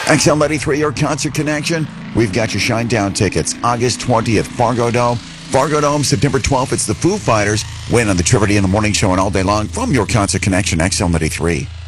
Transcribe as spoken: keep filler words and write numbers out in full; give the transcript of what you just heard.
X L ninety-three, your concert connection. We've got your Shinedown tickets. August twentieth, Fargo Dome. Fargo Dome, September twelfth, it's the Foo Fighters. Win on the Trivia in the Morning Show and all day long from your concert connection, X L ninety-three.